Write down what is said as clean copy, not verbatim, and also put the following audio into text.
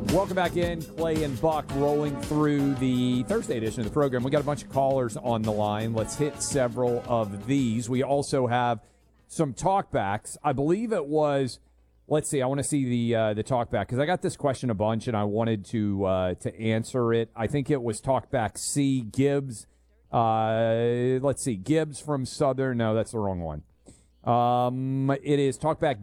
Welcome back in. Clay and Buck rolling through the Thursday edition of the program. We got a bunch of callers on the line. Let's hit several of these. We also have some talkbacks. I believe it was, let's see, I want to see the talkback because I got this question a bunch and I wanted to answer it. I think it was talkback C, Gibbs. Let's see, Gibbs from Southern. No, that's the wrong one. It is talkback